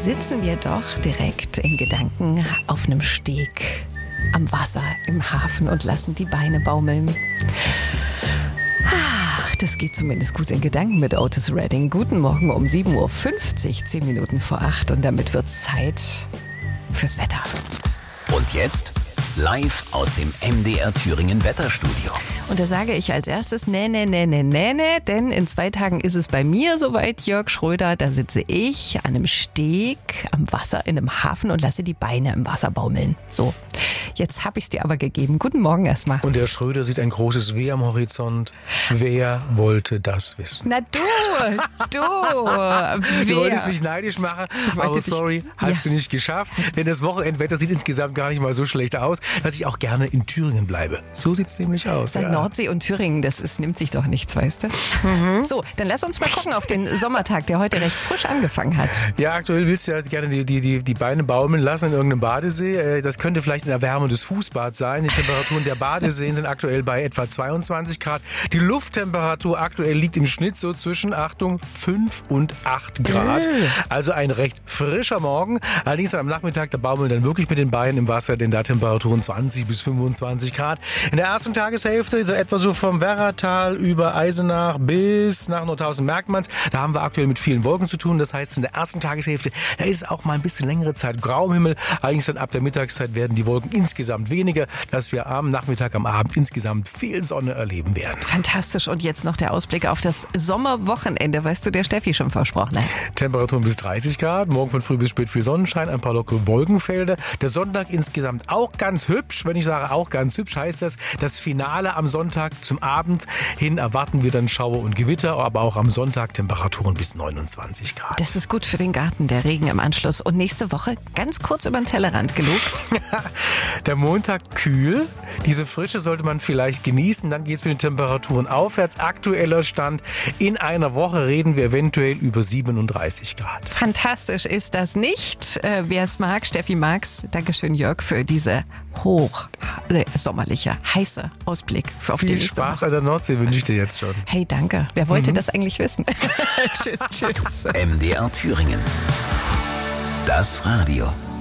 sitzen wir doch direkt in Gedanken auf einem Steg am Wasser im Hafen und lassen die Beine baumeln. Das geht zumindest gut in Gedanken mit Otis Redding. Guten Morgen um 7.50 Uhr, 10 Minuten vor 8. Und damit wird's Zeit fürs Wetter. Und jetzt live aus dem MDR Thüringen Wetterstudio. Und da sage ich als erstes, nee, denn in 2 Tagen ist es bei mir soweit, Jörg Schröder. Da sitze ich an einem Steg am Wasser in einem Hafen und lasse die Beine im Wasser baumeln. So, jetzt habe ich es dir aber gegeben. Guten Morgen erstmal. Und der Schröder sieht ein großes W am Horizont. Wer wollte das wissen? Na du. Du wolltest mich neidisch machen, aber sorry, hast du nicht geschafft. Denn das Wochenendwetter sieht insgesamt gar nicht mal so schlecht aus, dass ich auch gerne in Thüringen bleibe. So sieht's nämlich aus. Ja. Nordsee und Thüringen, nimmt sich doch nichts, weißt du? Mhm. So, dann lass uns mal gucken auf den Sommertag, der heute recht frisch angefangen hat. Ja, aktuell willst du ja gerne die Beine baumeln lassen in irgendeinem Badesee. Das könnte vielleicht eine Erwärmung des Fußbads sein. Die Temperaturen der Badeseen sind aktuell bei etwa 22 Grad. Die Lufttemperatur aktuell liegt im Schnitt so zwischen, Achtung, 5 und 8 Grad. Also ein recht frischer Morgen. Allerdings am Nachmittag, da baumeln dann wirklich mit den Beinen im Wasser, denn da Temperaturen 20 bis 25 Grad. In der ersten Tageshälfte, so etwa so vom Werratal über Eisenach bis nach Nordhausen-Merkmanns, da haben wir aktuell mit vielen Wolken zu tun. Das heißt, in der ersten Tageshälfte, da ist es auch mal ein bisschen längere Zeit grau im Himmel. Allerdings dann ab der Mittagszeit werden die Wolken insgesamt weniger, dass wir am Nachmittag, am Abend insgesamt viel Sonne erleben werden. Fantastisch. Und jetzt noch der Ausblick auf das Sommerwochenende, weißt du, der Steffi schon versprochen hat. Temperaturen bis 30 Grad, morgen von früh bis spät viel Sonnenschein, ein paar lockere Wolkenfelder. Der Sonntag insgesamt auch ganz hübsch. Wenn ich sage auch ganz hübsch, heißt das Finale am Sonntag zum Abend hin erwarten wir dann Schauer und Gewitter, aber auch am Sonntag Temperaturen bis 29 Grad. Das ist gut für den Garten, der Regen im Anschluss. Und nächste Woche ganz kurz über den Tellerrand gelugt. Der Montag kühl. Diese Frische sollte man vielleicht genießen. Dann geht es mit den Temperaturen aufwärts. Aktueller Stand. In einer Woche reden wir eventuell über 37 Grad. Fantastisch ist das nicht. Wer es mag, Steffi mag's. Dankeschön, Jörg, für diese sommerliche, heiße Ausblick für auf die nächste Woche. Viel Spaß an der Nordsee wünsche ich dir jetzt schon. Hey, danke. Wer wollte das eigentlich wissen? Tschüss. MDR Thüringen. Das Radio.